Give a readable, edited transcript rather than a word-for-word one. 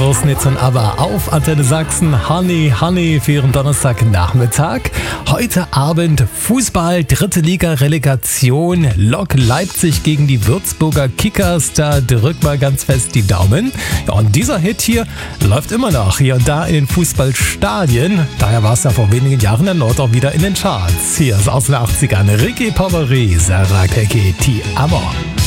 Lorsnitz und aber auf Antenne Sachsen. Honey, Honey für Ihren Donnerstagnachmittag. Heute Abend Fußball, 3. Liga Relegation. Lok Leipzig gegen die Würzburger Kickers. Da drückt mal ganz fest die Daumen. Ja, und dieser Hit hier läuft immer noch hier und da in den Fußballstadien. Daher war es ja vor wenigen Jahren erneut auch wieder in den Charts. Hier ist aus den 80ern Ricky Poveri, Sarah Keke, Ti Amor.